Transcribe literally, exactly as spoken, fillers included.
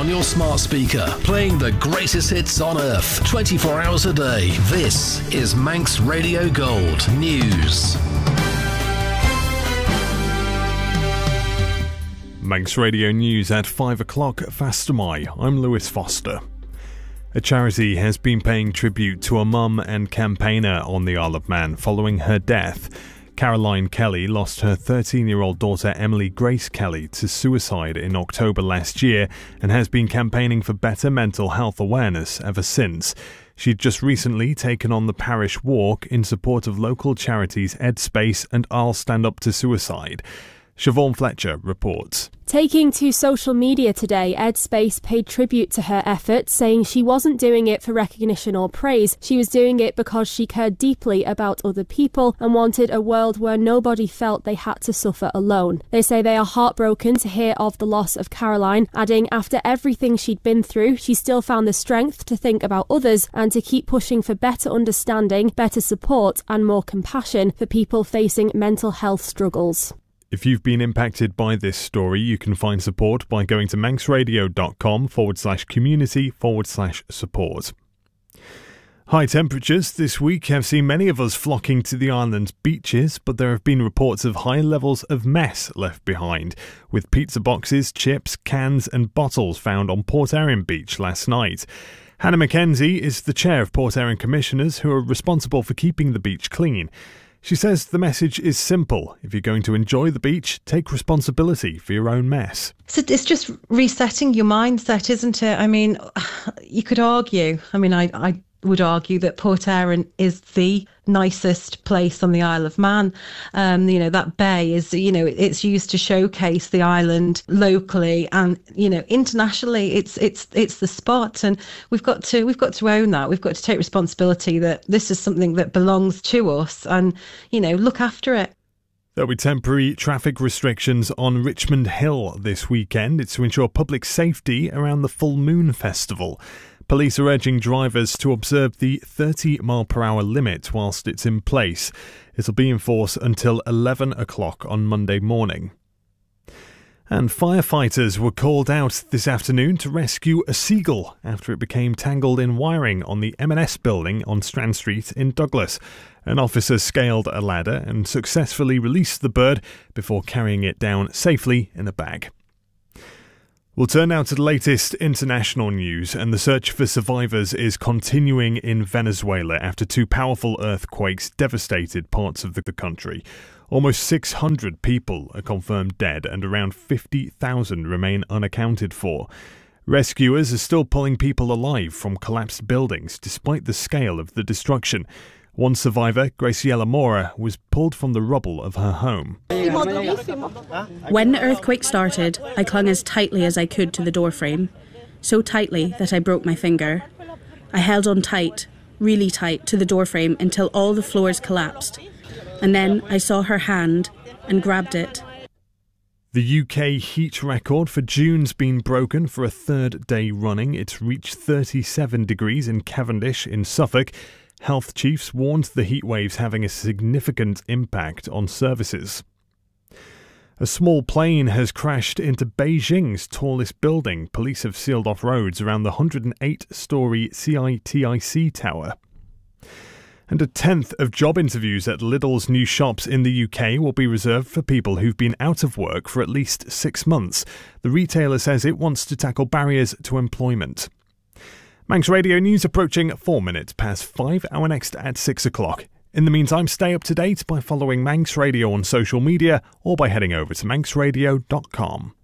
on your smart speaker, playing the greatest hits on earth, twenty-four hours a day. This is Manx Radio Gold News. Manx Radio News at five o'clock, Fastamai. I'm Lewis Foster. A charity has been paying tribute to a mum and campaigner on the Isle of Man following her death. Caroline Kelly lost her thirteen-year-old daughter Emily Grace Kelly to suicide in October last year and has been campaigning for better mental health awareness ever since. She'd just recently taken on the parish walk in support of local charities Edspace and I'll Stand Up to Suicide. Siobhan Fletcher reports. Taking to social media today, Edspace paid tribute to her efforts, saying she wasn't doing it for recognition or praise. She was doing it because she cared deeply about other people and wanted a world where nobody felt they had to suffer alone. They say they are heartbroken to hear of the loss of Caroline, adding after everything she'd been through, she still found the strength to think about others and to keep pushing for better understanding, better support and more compassion for people facing mental health struggles. If you've been impacted by this story, you can find support by going to manxradio.com forward slash community forward slash support. High temperatures this week have seen many of us flocking to the island's beaches, but there have been reports of high levels of mess left behind, with pizza boxes, chips, cans and bottles found on Port Erin Beach last night. Hannah Mackenzie is the chair of Port Erin Commissioners, who are responsible for keeping the beach clean. She says the message is simple. If you're going to enjoy the beach, take responsibility for your own mess. So it's just resetting your mindset, isn't it? I mean, you could argue, I mean, I, I would argue that Port Erin is the nicest place on the Isle of Man. Um, you know, that bay is, you know, it's used to showcase the island locally and, you know, internationally. It's it's it's the spot, and we've got to we've got to own that. We've got to take responsibility that this is something that belongs to us, and, you know, look after it. There'll be temporary traffic restrictions on Richmond Hill this weekend. It's to ensure public safety around the Full Moon Festival. Police are urging drivers to observe the thirty mile per hour limit whilst it's in place. It'll be in force until eleven o'clock on Monday morning. And firefighters were called out this afternoon to rescue a seagull after it became tangled in wiring on the M and S building on Strand Street in Douglas. An officer scaled a ladder and successfully released the bird before carrying it down safely in a bag. We'll turn now to the latest international news, and the search for survivors is continuing in Venezuela after two powerful earthquakes devastated parts of the country. Almost six hundred people are confirmed dead and around fifty thousand remain unaccounted for. Rescuers are still pulling people alive from collapsed buildings despite the scale of the destruction. One survivor, Graciela Mora, was pulled from the rubble of her home. When the earthquake started, I clung as tightly as I could to the doorframe, so tightly that I broke my finger. I held on tight, really tight, to the doorframe until all the floors collapsed, and then I saw her hand and grabbed it. The U K heat record for June's been broken for a third day running. It's reached thirty-seven degrees in Cavendish in Suffolk. Health chiefs warned the heatwaves having a significant impact on services. A small plane has crashed into Beijing's tallest building. Police have sealed off roads around the one hundred eight storey C I T I C tower. And a tenth of job interviews at Lidl's new shops in the U K will be reserved for people who've been out of work for at least six months. The retailer says it wants to tackle barriers to employment. Manx Radio News approaching four minutes past five, our next at six o'clock. In the meantime, stay up to date by following Manx Radio on social media or by heading over to manx radio dot com.